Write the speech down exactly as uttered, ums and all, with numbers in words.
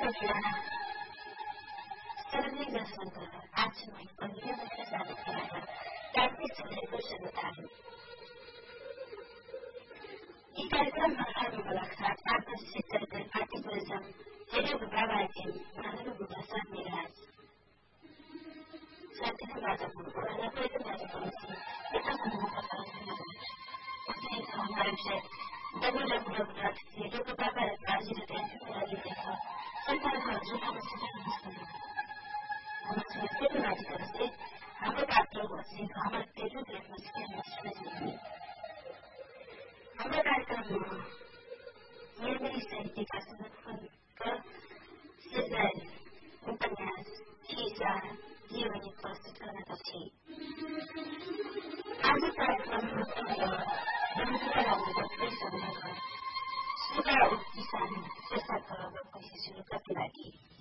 बेला सर्वे दर्शन आज मैले पहिलो मात्र साधक खेलामा कार्तिक छँदैको सुरु थाल्यो। यी कार्यक्रममा आउनुको लाग्छ आदर्श शिक्षक पार्टी परिसर हेरेको बाबा थिए उहाँहरू बुढा साथ मिराज साथीले बाटो पुग्यो र पहिलो बाटो पुगेपछि यता समूहका पाँचजना उसले हमारे दबेला बुढा बुढा हेरेको बाबा बाजी र ट्यान्सनको लागि देखा सरकारका जुटामा सिटाउनु सक्यो। हमारे तेलु राज्य से हाम्रो पात्र होसी हमारे तेलु देश में सिकाउनु हाम्रो कार्यक्रममा निर्मित साहित्यिक संगठनका सिर्जन उपन्यास खिसा जीवनी प्रस्तुत गर्नका थिए। आज कार्यक्रममा जनता राज्यका प्रेस समूहका सुगा किसान शेषा कलाको शुरू गर्दै